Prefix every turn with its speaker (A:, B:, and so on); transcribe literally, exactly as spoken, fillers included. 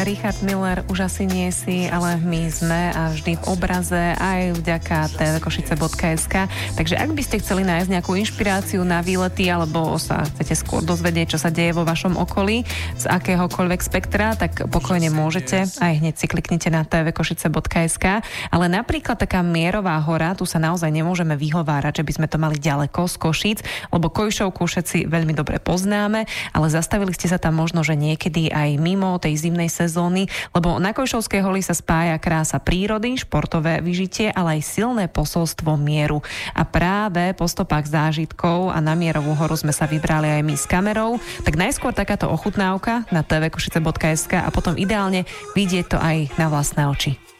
A: Richard Miller už asi nie si, ale my sme a vždy v obraze aj vďaka té vé košice bodka es ká. Takže ak by ste chceli nájsť nejakú inšpiráciu na výlety alebo sa chcete skôr dozvedieť, čo sa deje vo vašom okolí z akéhokoľvek spektra, tak pokojne môžete. Aj hneď si kliknite na té vé košice bodka es ká. Ale napríklad taká Mierová hora, tu sa naozaj nemôžeme vyhovárať, že by sme to mali ďaleko z Košíc, lebo Košovku všetci veľmi dobre poznáme, ale zastavili ste sa tam možno, že niekedy aj mimo tej zimnej sezóny, lebo na Košovskej holi sa spája krása prírody, športové vyžitie, ale aj silné posolstvo mieru. A práve po stopách zážitkov a na Mierovú horu sme sa vybrali aj my s kamerou, tak najskôr takáto ochutnávka na té vé košice bodka es ká a potom ideálne vidieť to aj na vlastné oči.